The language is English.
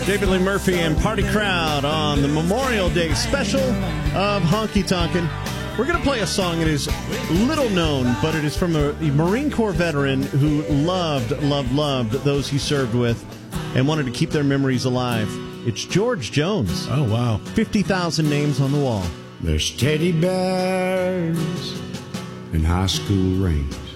David Lee Murphy and Party Crowd on the Memorial Day special of Honky Tonkin'. We're going to play a song that is little known, but it is from a Marine Corps veteran who loved those he served with and wanted to keep their memories alive. It's George Jones. Oh, wow. 50,000 names on the wall. There's teddy bears in high school rings.